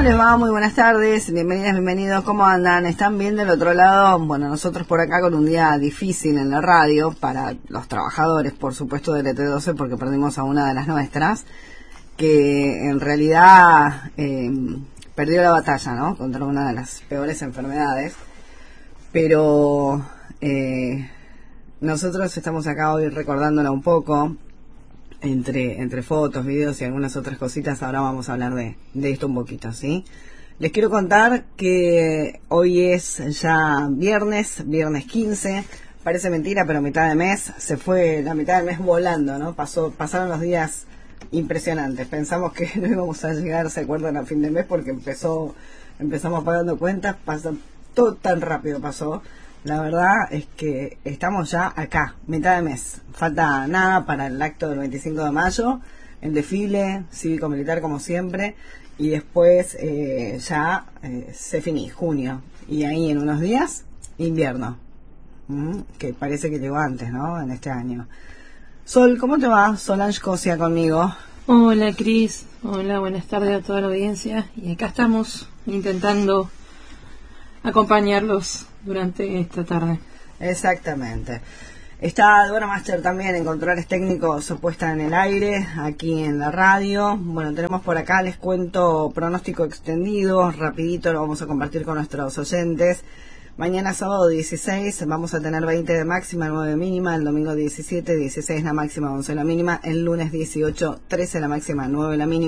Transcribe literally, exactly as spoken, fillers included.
les va? Muy buenas tardes, bienvenidas, bienvenidos, ¿cómo andan? ¿Están bien del otro lado? Bueno, nosotros por acá con un día difícil en la radio, para los trabajadores, por supuesto, del E T doce, porque perdimos a una de las nuestras, que en realidad eh, perdió la batalla, ¿no? Contra una de las peores enfermedades, pero eh, nosotros estamos acá hoy recordándola un poco, entre entre fotos, videos y algunas otras cositas. Ahora vamos a hablar de, de esto un poquito, ¿sí? Les quiero contar que hoy es ya viernes, viernes quince, parece mentira, pero mitad de mes, se fue la mitad del mes volando, ¿no? Pasó, pasaron los días impresionantes, pensamos que no íbamos a llegar, ¿se acuerdan?, a fin de mes, porque empezó, empezamos pagando cuentas, pasó, todo tan rápido pasó. La verdad es que estamos ya acá, mitad de mes. Falta nada para el acto del veinticinco de mayo, el desfile cívico-militar como siempre, y después eh, ya eh, se finí, junio. Y ahí en unos días, invierno, ¿Mm? que parece que llegó antes, ¿no?, en este año. Sol, ¿cómo te va? Solange Cosia conmigo. Hola, Cris. Hola, buenas tardes a toda la audiencia. Y acá estamos intentando acompañarlos durante esta tarde. Exactamente. Está Dora Master también en controles técnicos, puesta en el aire, aquí en la radio. Bueno, tenemos por acá, les cuento, pronóstico extendido, rapidito lo vamos a compartir con nuestros oyentes. Mañana sábado dieciséis vamos a tener veinte de máxima, nueve de mínima, el domingo diecisiete, dieciséis la máxima, once la mínima, el lunes dieciocho, trece la máxima, nueve la mínima.